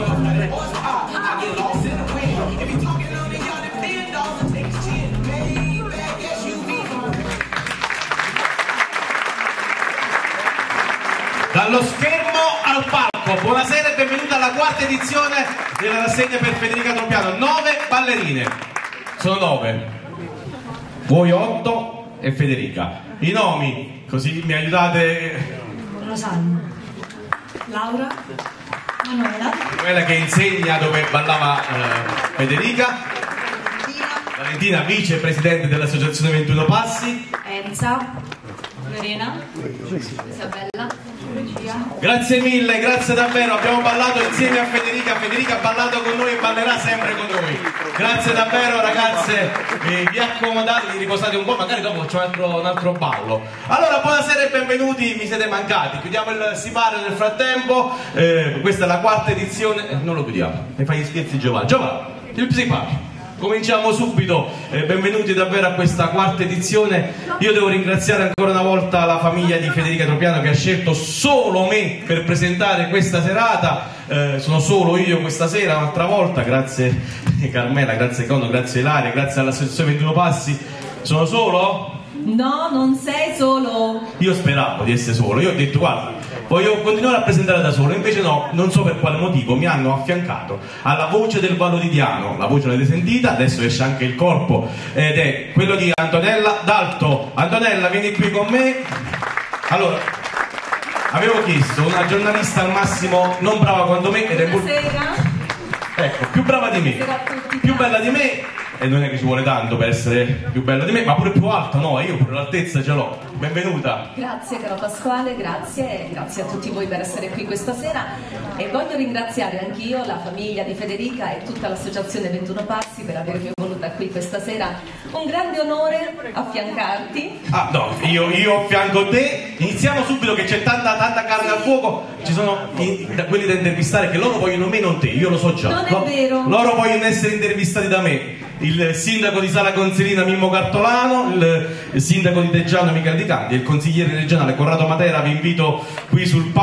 Dallo schermo al palco, buonasera e benvenuta alla quarta edizione della rassegna per Federica Tropiano. 9 ballerine, sono 9, voi 8 e Federica. I nomi, così mi aiutate. Rosanna, Laura, Manuela che insegna dove ballava Federica, Valentina vicepresidente dell'associazione 21 Passi, Enza, Lorena, Isabella, grazie mille, grazie davvero, abbiamo ballato insieme a Federica, Federica ha ballato con noi e ballerà sempre con noi, grazie davvero ragazze, vi accomodate, vi riposate un po', magari dopo c'è un altro ballo. Allora buonasera e benvenuti, mi siete mancati, chiudiamo il sipario nel frattempo, questa è la quarta edizione, non lo chiudiamo, mi fai gli scherzi Giovanni, il sipario. Cominciamo subito, benvenuti davvero a questa quarta edizione. Io devo ringraziare ancora una volta la famiglia di Federica Tropiano che ha scelto solo me per presentare questa serata, sono solo io questa sera, un'altra volta, grazie Carmela, grazie Cono, grazie Ilaria, grazie all'associazione 21 Passi. Sono solo? No, non sei solo. Io speravo di essere solo, io ho detto guarda, voglio continuare a presentare da solo, invece no, non so per quale motivo, mi hanno affiancato alla voce del Valodidiano, la voce l'avete sentita, adesso esce anche il corpo, ed è quello di Antonella D'Alto. Antonella, vieni qui con me. Allora, avevo chiesto una giornalista al massimo non brava quanto me, ed è ecco, più brava di me, più bella di me, e non è che ci vuole tanto per essere più bella di me, ma pure più alta, no, io pure l'altezza ce l'ho. Benvenuta. Grazie caro Pasquale, grazie a tutti voi per essere qui questa sera, e voglio ringraziare anch'io la famiglia di Federica e tutta l'associazione 21 Passi per avermi voluta qui questa sera. Un grande onore affiancarti. Ah no, io affianco te, iniziamo subito che c'è tanta carne al fuoco, ci sono quelli da intervistare che loro vogliono me, non te, io lo so già. Non è vero. Loro vogliono essere intervistati da me. Il sindaco di Sala Consilina Mimmo Cartolano, il sindaco di Teggiano Michele Di Candia, il consigliere regionale Corrado Matera, vi invito qui sul palco.